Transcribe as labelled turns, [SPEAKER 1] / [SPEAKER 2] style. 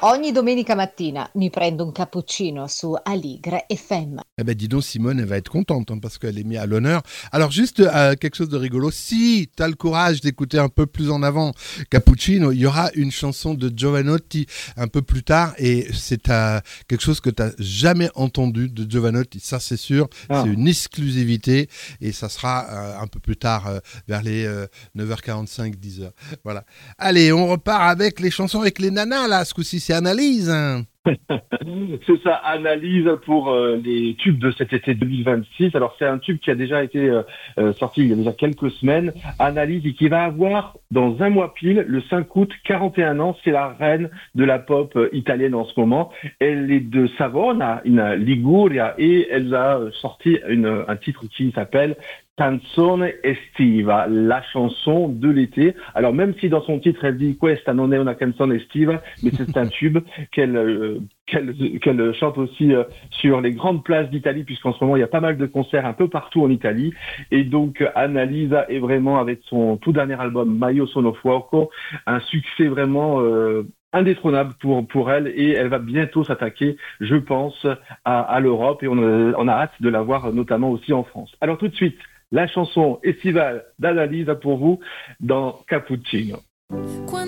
[SPEAKER 1] Ogni domenica mattina mi prendo un cappuccino su Aligre FM.
[SPEAKER 2] Eh ben dis donc Simone, elle va être contente parce qu'elle est mise à l'honneur. Alors juste quelque chose de rigolo, si tu as le courage d'écouter un peu plus en avant Cappuccino, il y aura une chanson de Jovanotti un peu plus tard et c'est quelque chose que tu n'as jamais entendu de Jovanotti, ça c'est sûr, c'est une exclusivité et ça sera un peu plus tard vers les 9h45, 10h. Voilà. Allez, on repart avec les chansons avec les nanas là, ce coup-ci c'est Analyse.
[SPEAKER 3] C'est ça, analyse pour les tubes de cet été 2026. Alors c'est un tube qui a déjà été sorti il y a déjà quelques semaines. Analyse et qui va avoir dans un mois pile, le 5 août, 41 ans. C'est la reine de la pop italienne en ce moment. Elle est de Savona, in Liguria, et elle a sorti un titre qui s'appelle Canzone estiva, la chanson de l'été. Alors même si dans son titre elle dit questa non è una canzone estiva, mais c'est un tube qu'elle chante aussi sur les grandes places d'Italie, puisqu'en ce moment il y a pas mal de concerts un peu partout en Italie. Et donc Annalisa est vraiment, avec son tout dernier album Maio sono fuoco, un succès vraiment indétrônable pour elle, et elle va bientôt s'attaquer, je pense, à l'Europe, et on a hâte de la voir notamment aussi en France. Alors tout de suite, la chanson estivale d'Annalisa pour vous dans Cappuccino.